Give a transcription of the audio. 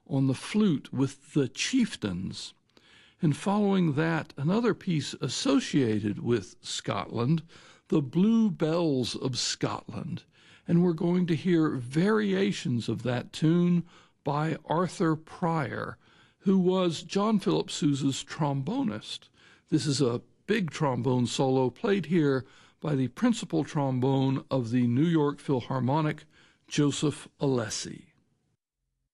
on the flute with the Chieftains. And following that, another piece associated with Scotland, the Blue Bells of Scotland. And we're going to hear variations of that tune by Arthur Pryor, who was John Philip Sousa's trombonist. This is a big trombone solo played here by the principal trombone of the New York Philharmonic, Joseph Alessi.